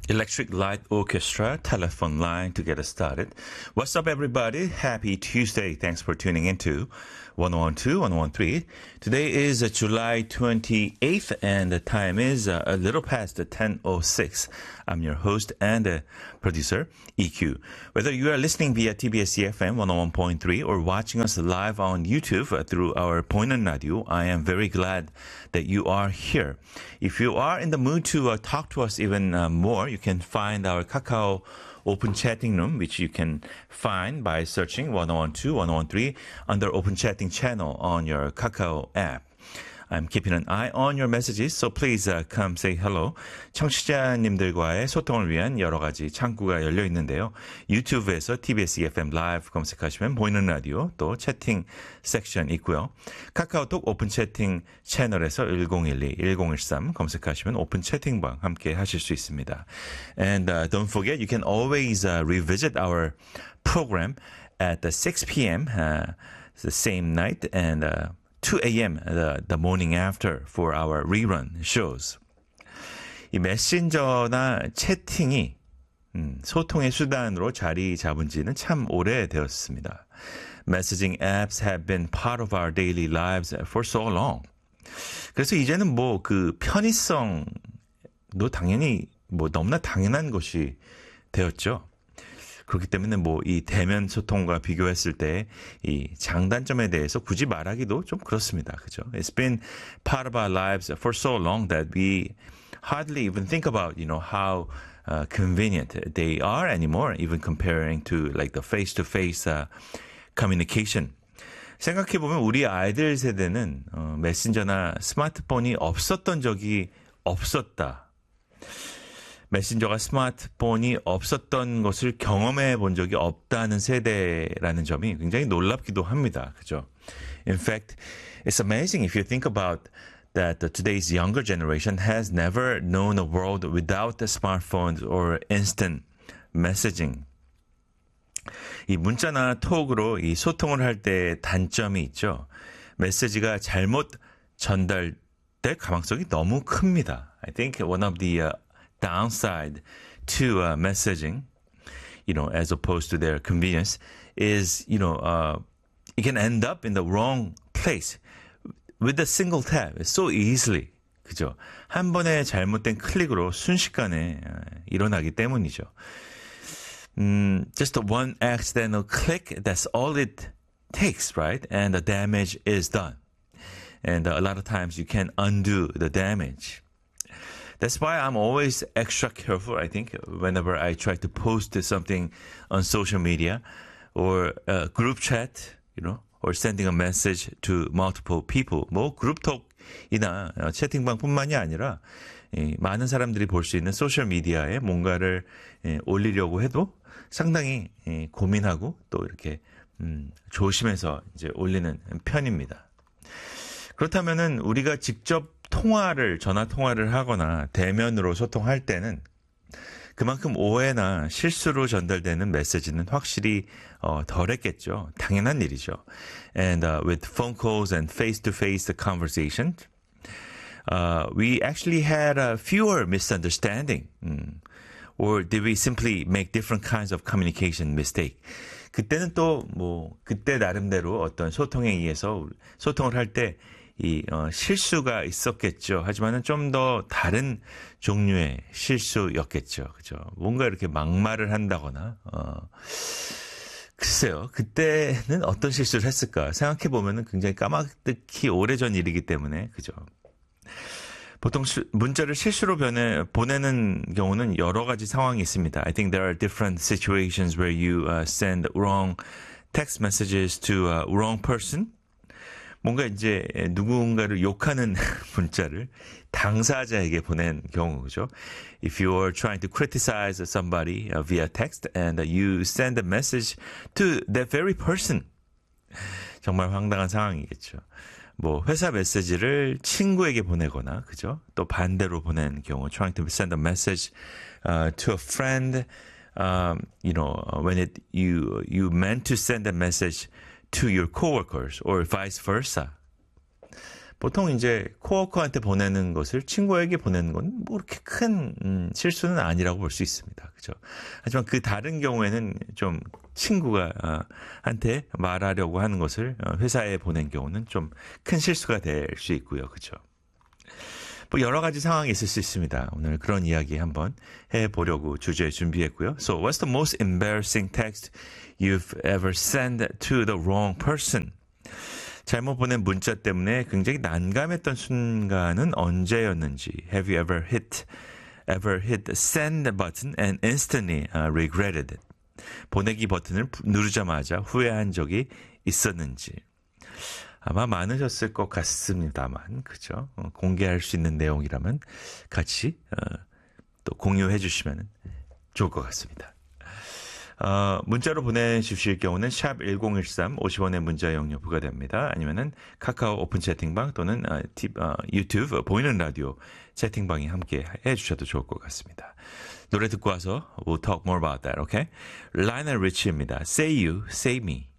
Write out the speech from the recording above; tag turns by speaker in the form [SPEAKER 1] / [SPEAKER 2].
[SPEAKER 1] Electric Light Orchestra telephone line to get us started. What's up, everybody? Happy Tuesday. Thanks for tuning into 1012, 1013. Today is July 28th, and the time is a little past 10:06. I'm your host and producer, EQ. Whether you are listening via TBS EFM 101.3 or watching us live on YouTube through our Poinan Radio, I am very glad that you are here. If you are in the mood to talk to us even more, you can find our Kakao open chatting room, which you can find by searching 1012, 1013 under open chatting channel on your Kakao app. I'm keeping an eye on your messages, so please come say hello. 청취자님들과의 소통을 위한 여러 가지 창구가 열려 있는데요. 유튜브에서 TBS EFM 라이브 검색하시면 보이는 라디오, 또 채팅 섹션 있고요. 카카오톡 오픈 채팅 채널에서 1012-1013 검색하시면 오픈 채팅방 함께 하실 수 있습니다. And don't forget, you can always revisit our program at 6 p.m. The same night and 2 a.m. The morning after for our rerun shows. 이 메신저나 채팅이 소통의 수단으로 자리 잡은 지는 참 오래되었습니다. Messaging apps have been part of our daily lives for so long. 그래서 이제는 뭐 그 편의성도 당연히 뭐 너무나 당연한 것이 되었죠. 그렇기 때문에 뭐 이 대면 소통과 비교했을 때 이 장단점에 대해서 굳이 말하기도 좀 그렇습니다. 그죠? It's been part of our lives for so long that we hardly even think about, how convenient they are anymore, even comparing to like the face-to-face communication. 생각해보면 우리 아이들 세대는 메신저나 스마트폰이 없었던 적이 없었다. 메신저가 스마트폰이 없었던 것을 경험해 본 적이 없다는 세대라는 점이 굉장히 놀랍기도 합니다. 그죠? In fact, it's amazing if you think about that today's younger generation has never known a world without the smartphones or instant messaging. 이 문자나 톡으로 이 소통을 할 때 단점이 있죠. 메시지가 잘못 전달될 가능성이 너무 큽니다. I think one of the downside to messaging, as opposed to their convenience, is, it can end up in the wrong place with a single tap, so easily. 그죠? 한 번의 잘못된 클릭으로 순식간에 일어나기 때문이죠. Just one accidental click, that's all it takes, right? And the damage is done. And a lot of times you can undo the damage. That's why I'm always extra careful, I think, whenever I try to post something on social media or a group chat, or sending a message to multiple people. 뭐 그룹톡이나 채팅방뿐만이 아니라 많은 사람들이 볼 수 있는 소셜 미디어에 뭔가를 올리려고 해도 상당히 고민하고 또 이렇게 조심해서 이제 올리는 편입니다. 그렇다면은 우리가 직접 전화 통화를 하거나 대면으로 소통할 때는 그만큼 오해나 실수로 전달되는 메시지는 확실히 덜했겠죠. 당연한 일이죠. And with phone calls and face-to-face conversation, we actually had fewer misunderstanding. Or did we simply make different kinds of communication mistake? 그때는 또 그때 나름대로 어떤 소통에 의해서 소통을 할 때 실수가 있었겠죠. 하지만은 좀 더 다른 종류의 실수였겠죠. 그죠? 뭔가 이렇게 막말을 한다거나, 글쎄요. 그때는 어떤 실수를 했을까? 생각해보면은 굉장히 까마득히 오래전 일이기 때문에, 그죠? 보통 문자를 실수로 보내는 경우는 여러 가지 상황이 있습니다. I think there are different situations where you send wrong text messages to a wrong person. 뭔가 이제 누군가를 욕하는 문자를 당사자에게 보낸 경우죠. If you are trying to criticize somebody via text and you send a message to that very person. 정말 황당한 상황이겠죠. 회사 메시지를 친구에게 보내거나, 그죠? 또 반대로 보낸 경우, trying to send a message to a friend, when you meant to send a message to your coworkers or vice versa. 보통 이제 코워커한테 보내는 것을 친구에게 보내는 건 뭐 그렇게 큰 실수는 아니라고 볼 수 있습니다. 그죠? 하지만 그 다른 경우에는 좀 친구가 한테 말하려고 하는 것을 회사에 보낸 경우는 좀 큰 실수가 될 수 있고요. 그죠? 뭐 여러 가지 상황이 있을 수 있습니다. 오늘 그런 이야기 한번 해보려고 주제 준비했고요. So, what's the most embarrassing text you've ever sent to the wrong person? 잘못 보낸 문자 때문에 굉장히 난감했던 순간은 언제였는지 Have you ever hit the send button and instantly regretted it? 보내기 버튼을 누르자마자 후회한 적이 있었는지 아마 많으셨을 것 같습니다만 그죠? 공개할 수 있는 내용이라면 같이 또 공유해 주시면 좋을 것 같습니다. 문자로 보내주실 경우는 샵 1013 50원의 문자 이용료 부과됩니다. 아니면은 카카오 오픈 채팅방 또는 유튜브 보이는 라디오 채팅방에 함께 해주셔도 좋을 것 같습니다. 노래 듣고 와서 we'll talk more about that, okay? 라이널 리치입니다. Say You, Say Me.